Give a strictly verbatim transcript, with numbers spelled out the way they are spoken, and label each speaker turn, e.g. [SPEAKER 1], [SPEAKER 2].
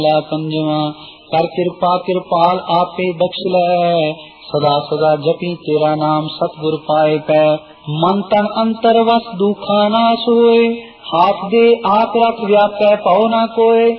[SPEAKER 1] ला पंजवा कर कृपा कृपाल आपे बख्श लै, सदा सदा जपी तेरा नाम सतगुर पाए पै। मन तन अंतर वस दुखा नाश होए, हाथ दे आप रख व्यापै पाओ ना कोय।